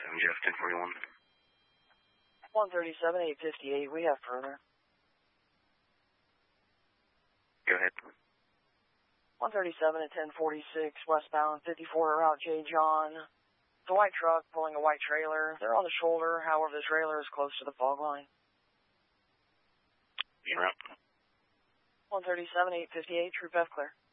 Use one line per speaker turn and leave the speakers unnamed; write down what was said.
Jeff 1041.
137, 858, we have further.
Go ahead.
137 at 1046, westbound 54 route J. John. It's a white truck pulling a white trailer. They're on the shoulder, however the trailer is close to the fog line.
You're up.
137, 858, Troop F clear.